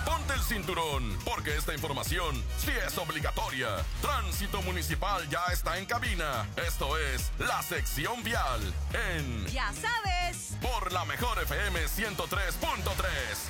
ponte el cinturón, porque esta información sí es obligatoria. Tránsito Municipal ya está en cabina. Esto es la sección vial en Ya sabes. Por la Mejor FM 103.3.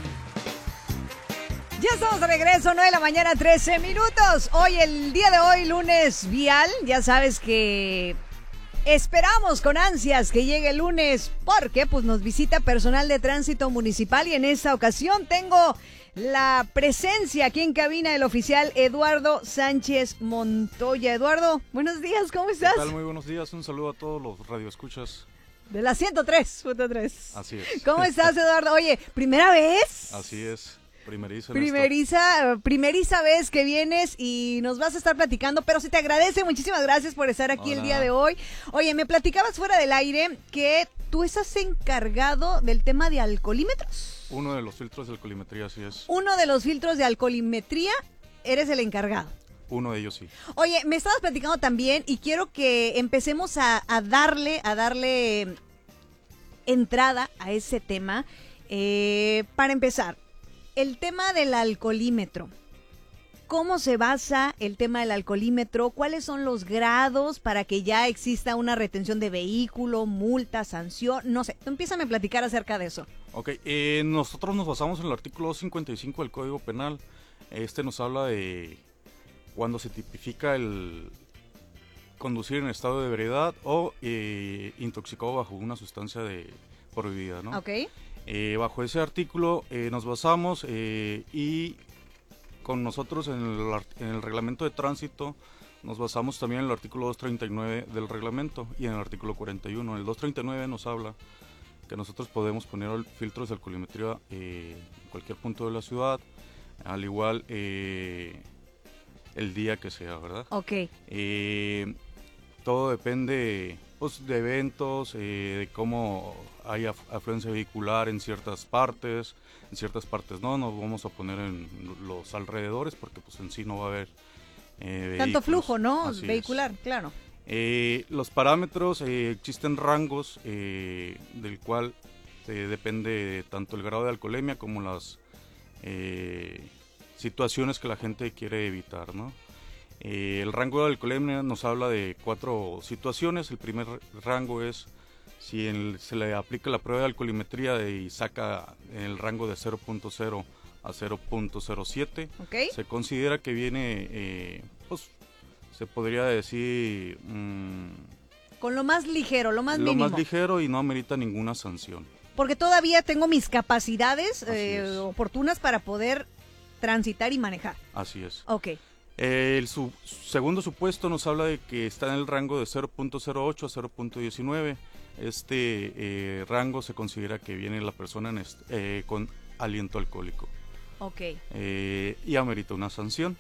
Ya estamos de regreso, 9 de la mañana, 13 minutos. Hoy, el día de hoy, lunes vial. Ya sabes que esperamos con ansias que llegue el lunes porque pues nos visita personal de tránsito municipal y en esta ocasión tengo la presencia aquí en cabina del oficial Eduardo Sánchez Montoya. Eduardo, buenos días, ¿cómo estás? ¿Qué tal? Muy buenos días, un saludo a todos los radioescuchas. De la 103.3. Así es. ¿Cómo estás, Eduardo? Oye, ¿primera vez? Así es. Primeriza vez que vienes y nos vas a estar platicando, pero se te agradece, muchísimas gracias por estar aquí el día de hoy. Oye, me platicabas fuera del aire que tú estás encargado del tema de alcoholímetros. Uno de los filtros de alcoholimetría, así es. Uno de los filtros de alcoholimetría, eres el encargado. Uno de ellos sí. Oye, me estabas platicando también y quiero que empecemos a darle entrada a ese tema. Para empezar, el tema del alcoholímetro. ¿Cómo se basa el tema del alcoholímetro? ¿Cuáles son los grados para que ya exista una retención de vehículo, multa, sanción? No sé, tú empiézame a platicar acerca de eso. Ok, nosotros nos basamos en el artículo 255 del Código Penal. Este nos habla de cuando se tipifica el conducir en estado de ebriedad o intoxicado bajo una sustancia prohibida, ¿no? Ok. Bajo ese artículo nos basamos y con nosotros en el reglamento de tránsito nos basamos también en el artículo 239 del reglamento y en el artículo 41. El 239 nos habla que nosotros podemos poner filtros de alcoholimetría en cualquier punto de la ciudad, al igual el día que sea, ¿verdad? Ok. Todo depende pues, de eventos, de cómo hay afluencia vehicular en ciertas partes no, nos vamos a poner en los alrededores porque pues en sí no va a haber tanto flujo, ¿no? Así vehicular, es. Claro. Los parámetros, existen rangos del cual depende tanto el grado de alcoholemia como las situaciones que la gente quiere evitar, ¿no? El rango de alcoholemia nos habla de 4 situaciones. El primer rango es si se le aplica la prueba de alcoholimetría y saca el rango de 0.0 a 0.07, okay. Se considera que viene, pues se podría decir... con lo más ligero, lo más mínimo. mínimo. Lo más ligero y no amerita ninguna sanción. Porque todavía tengo mis capacidades oportunas para poder transitar y manejar. Así es. Ok. El segundo supuesto nos habla de que está en el rango de 0.08 a 0.19. Este rango se considera que viene la persona con aliento alcohólico. Ok. Y amerita una sanción.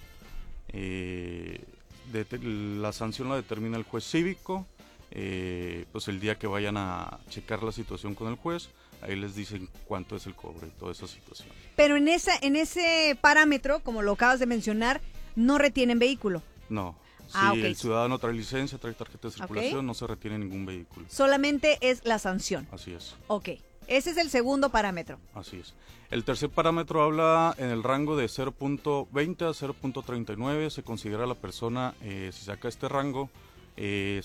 La sanción la determina el juez cívico. Pues el día que vayan a checar la situación con el juez, ahí les dicen cuánto es el cobro y toda esa situación. Pero en ese parámetro, como lo acabas de mencionar, no retienen vehículo. No. Si okay. el ciudadano trae licencia, trae tarjeta de circulación, no se retiene ningún vehículo. Solamente es la sanción. Así es. Ok. Ese es el segundo parámetro. Así es. El tercer parámetro habla en el rango de 0.20 a 0.39. Se considera la persona, si saca este rango, se